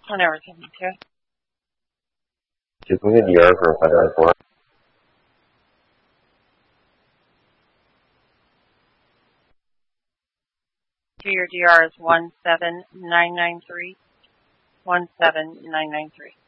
Whenever 72. Can we get DR for 594? Your DR is 17993. 17993.